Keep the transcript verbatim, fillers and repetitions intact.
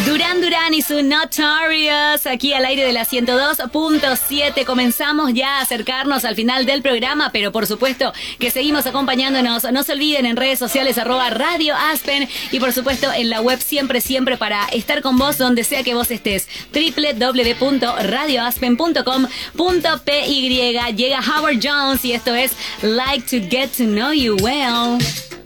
Duran Duran y su Notorious, aquí al aire de la ciento dos punto siete. Comenzamos ya a acercarnos al final del programa, pero por supuesto que seguimos acompañándonos. No se olviden en redes sociales, arroba Radio Aspen, y por supuesto en la web siempre, siempre para estar con vos donde sea que vos estés. doble u doble u doble u punto radio aspen punto com punto p y. Llega Howard Jones y esto es Like to Get to Know You Well.